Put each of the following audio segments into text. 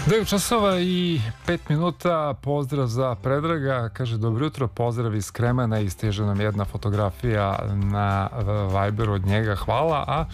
9 časova i 5 minuta, pozdrav za Predraga, kaže dobro jutro, pozdrav iz Kremena i stiže nam jedna fotografija na Viberu od njega, hvala, a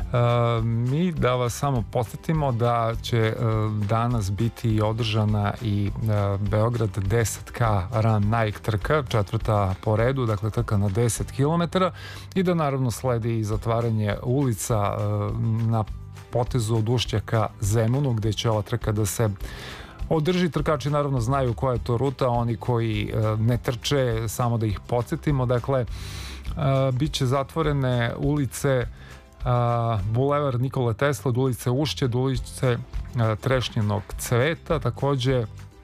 mi da vas samo podsjetimo da će danas biti održana i Beograd 10K Run Nike trka, četvrta po redu, dakle trka na 10 km i da naravno sledi i zatvaranje ulica na potezu od Ušća ka Zemunu, gde će ova trka da se održi. Trkači naravno znaju koja je to ruta, oni koji ne trče, samo da ih podsjetimo, dakle bit će zatvorene ulice Bulevar Nikole Tesla, od ulice Ušće do ulice Trešnjenog cveta, takođe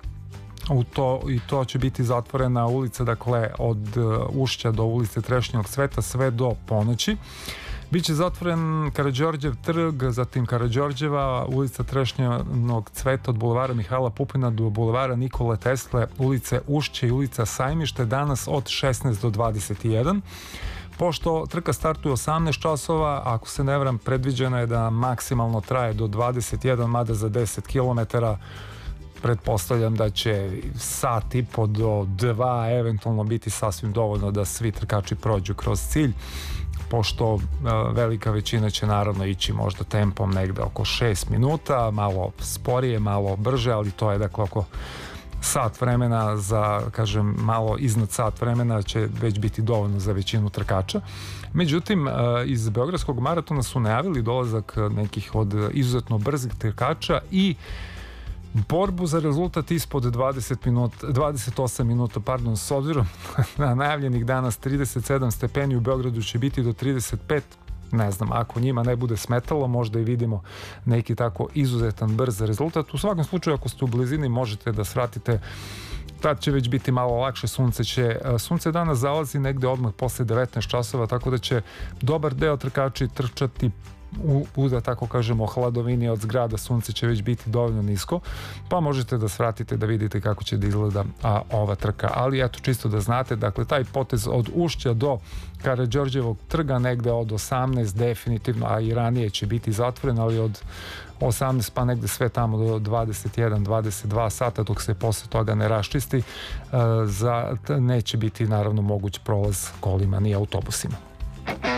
to će biti zatvorena ulica, dakle od Ušća do ulice Trešnjenog cveta sve do ponoći. Biće zatvoren Karađorđev trg, zatim Karađorđeva, ulica Trešnjenog cveta od bulevara Mihajla Pupina do bulevara Nikole Tesle, ulice Ušće i ulica Sajmište danas od 16 do 21. Pošto trka startuje 18 časova, ako se ne varam, predviđeno je da maksimalno traje do 21, mada za 10 km pretpostavljam da će sat i po do 2 eventualno biti sasvim dovoljno da svi trkači prođu kroz cilj, pošto velika većina će naravno ići možda tempom negde oko 6 minuta, malo sporije, malo brže, ali to je dakle oko sat vremena, za, kažem, malo iznad sat vremena će već biti dovoljno za većinu trkača. Međutim, iz Beogradskog maratona su najavili dolazak nekih od izuzetno brzih trkača i borbu za rezultat ispod 28 minuta, s obzirom na najavljenih danas 37 stepeni, u Beogradu će biti do 35, ne znam, ako njima ne bude smetalo, možda i vidimo neki tako izuzetan brz rezultat. U svakom slučaju, ako ste u blizini, možete da svratite, tad će već biti malo lakše, sunce danas zalazi negde odmah posle 19 časova, tako da će dobar deo trkači trčati da tako kažemo hladovini od zgrada, sunce će već biti dovoljno nisko, pa možete da svratite da vidite kako će da izgleda ova trka. Ali eto, čisto da znate, dakle taj potez od Ušća do Karađorđevog trga negde od 18 definitivno, a i ranije će biti zatvoren, ali od 18 pa negde sve tamo do 21-22 sata, dok se posle toga ne raščisti, neće biti naravno moguć prolaz kolima ni autobusima.